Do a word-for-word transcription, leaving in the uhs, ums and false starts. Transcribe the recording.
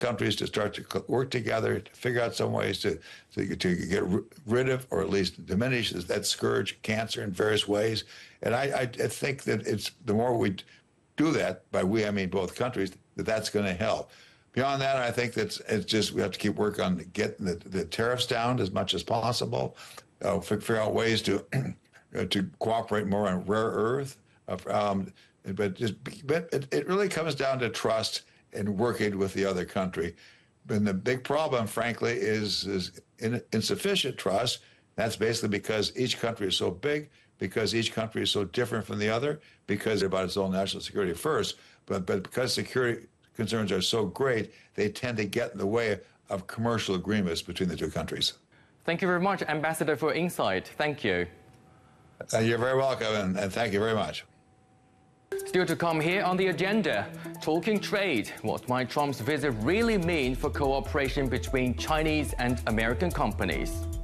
countries to start to work together to figure out some ways to, to, to get rid of or at least diminish that scourge, cancer, in various ways. And I, I, I think that it's the more we do that, by we I mean both countries, that that's going to help. Beyond that, I think that it's just we have to keep working on getting the, the tariffs down as much as possible, uh, figure out ways to to cooperate more on rare earth. Um, but just, but it, it really comes down to trust and working with the other country. And the big problem, frankly, is, is in, insufficient trust. That's basically because each country is so big, because each country is so different from the other, because about its own national security first, but, but because security concerns are so great, they tend to get in the way of commercial agreements between the two countries. Thank you very much, Ambassador, for your insight. Thank you. Uh, you're very welcome, and, and thank you very much. Still to come here on the agenda, talking trade. What might Trump's visit really mean for cooperation between Chinese and American companies?